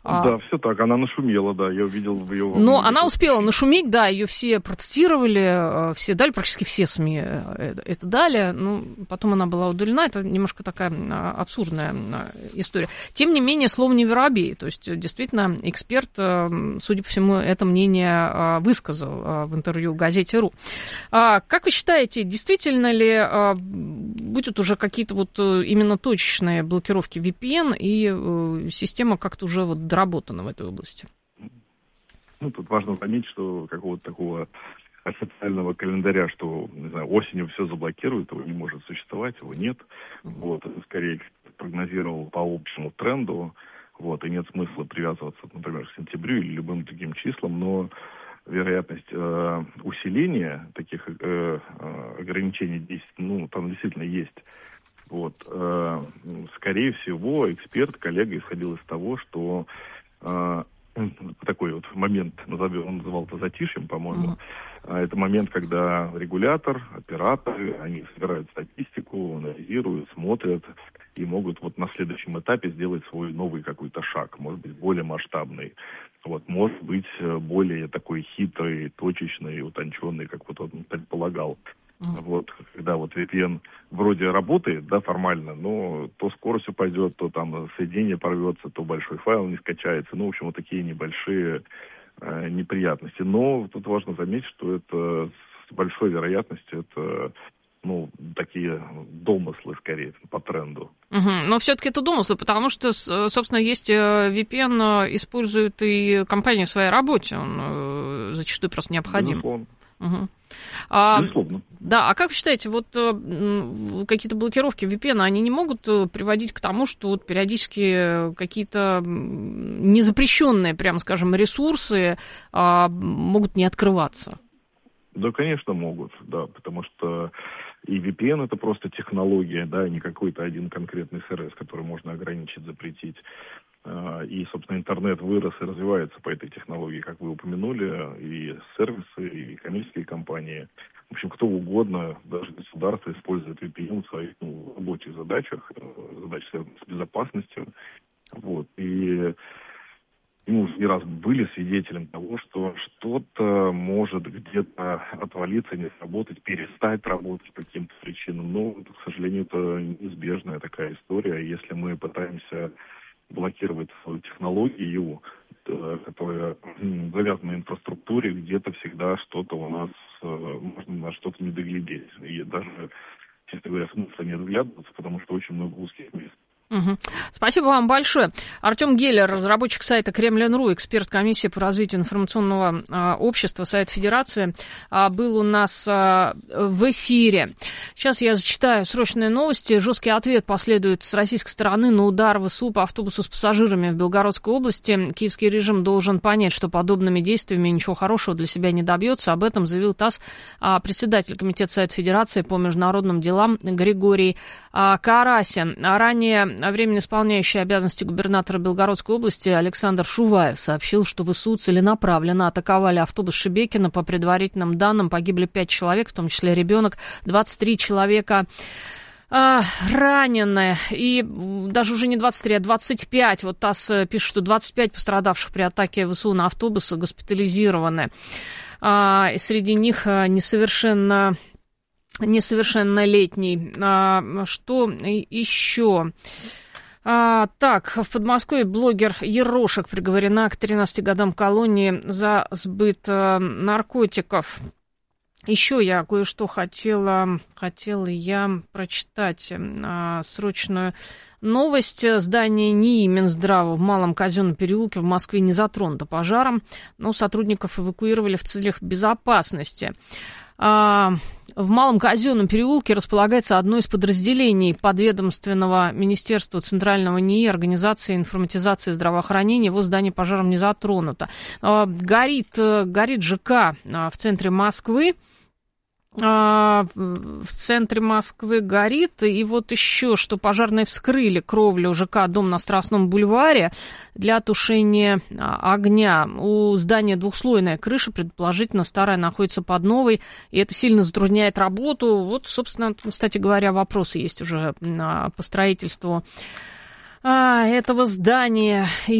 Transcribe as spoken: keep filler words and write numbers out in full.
Да, все так, она нашумела, да, я увидел в ее... Но она успела нашуметь, да, ее все процитировали, все дали, практически все СМИ это дали, ну, потом она была удалена, это немножко такая абсурдная история. Тем не менее, слово не воробей, то есть, действительно, эксперт, судя по всему, это мнение высказал в интервью газете РУ. Как вы считаете, действительно ли будут уже какие-то вот именно точечные блокировки ви пи эн, и система как-то уже вот доработана в этой области? Ну, тут важно заметить, что какого-то такого официального календаря, что, не знаю, осенью все заблокируют, его не может существовать, его нет. Вот, это скорее прогнозировал по общему тренду, вот, и нет смысла привязываться, например, к сентябрю или любым другим числам, но вероятность э, усиления таких э, э, ограничений действий, ну, там действительно есть. Вот, э, скорее всего, эксперт, коллега исходил из того, что э, такой вот момент, назовем, он называл это затишьем, по-моему, uh-huh. это момент, когда регулятор, операторы, они собирают статистику, анализируют, смотрят и могут вот на следующем этапе сделать свой новый какой-то шаг, может быть, более масштабный, вот, может быть, более такой хитрый, точечный, утонченный, как вот он предполагал. Вот, когда вот ви пи эн вроде работает, да, формально, но то скорость упадет, то там соединение порвется, то большой файл не скачается. Ну, в общем, вот такие небольшие э, неприятности. Но тут важно заметить, что это с большой вероятностью это, ну, такие домыслы, скорее, по тренду. Угу. Но все-таки это домыслы, потому что, собственно, есть ви пи эн использует и компания в своей работе. Он зачастую просто необходим. Безусловно. Угу. А, Безусловно. Да, а как вы считаете, вот какие-то блокировки ви пи эн, они не могут приводить к тому, что вот периодически какие-то незапрещенные, прямо скажем, ресурсы а, могут не открываться? Да, конечно, могут, да, потому что и ви пи эн это просто технология, да, не какой-то один конкретный сервис, который можно ограничить, запретить. И, собственно, интернет вырос и развивается по этой технологии, как вы упомянули, и сервисы, и коммерческие компании. В общем, кто угодно, даже государство использует ви пи эн в своих, ну, рабочих задачах, задачах, связанных с безопасностью. Вот. И мы уже не раз были свидетелем того, что что-то может где-то отвалиться, не сработать, перестать работать по каким-то причинам. Но, к сожалению, это неизбежная такая история. Если мы пытаемся блокировать свою технологию, которая завязана на инфраструктуре, где-то всегда что-то у нас, можно на что-то не доглядеть. И даже, честно говоря, смысла не доглядываться, потому что очень много узких мест. Угу. Спасибо вам большое. Артем Геллер, разработчик сайта Кремлин.ру, эксперт комиссии по развитию информационного а, общества, Совет Федерации, а, был у нас а, в эфире. Сейчас я зачитаю срочные новости. Жесткий ответ последует с российской стороны на удар ВСУ по автобусу с пассажирами в Белгородской области. Киевский режим должен понять, что подобными действиями ничего хорошего для себя не добьется. Об этом заявил ТАСС а, председатель Комитета Совета Федерации по международным делам Григорий а, Карасин. А ранее временно исполняющий обязанности губернатора Белгородской области Александр Шуваев сообщил, что ВСУ целенаправленно атаковали автобус Шебекина. По предварительным данным погибли пять человек, в том числе ребенок, двадцать три человека а, ранены. И даже уже не двадцать три, а двадцать пять. Вот ТАСС пишет, что двадцать пять пострадавших при атаке ВСУ на автобусы госпитализированы. А, и среди них несовершенно... несовершеннолетний. А, что еще? А, так, в Подмосковье блогер Ерошек приговорена к тринадцати годам колонии за сбыт а, наркотиков. Еще я кое-что хотела, хотела я прочитать а, срочную новость. Здание НИИ Минздрава в Малом Казенном переулке в Москве не затронуто пожаром, но сотрудников эвакуировали в целях безопасности. А, в Малом Казенном переулке располагается одно из подразделений подведомственного Министерства Центрального НИИ Организации информатизации здравоохранения. Его здание пожаром не затронуто. А, горит, горит ЖК в центре Москвы. В центре Москвы горит. И вот еще, что пожарные вскрыли кровлю ЖК «Дом на Страстном бульваре» для тушения огня. У здания двухслойная крыша, предположительно старая находится под новой, и это сильно затрудняет работу. Вот, собственно, кстати говоря, вопросы есть уже по строительству этого здания.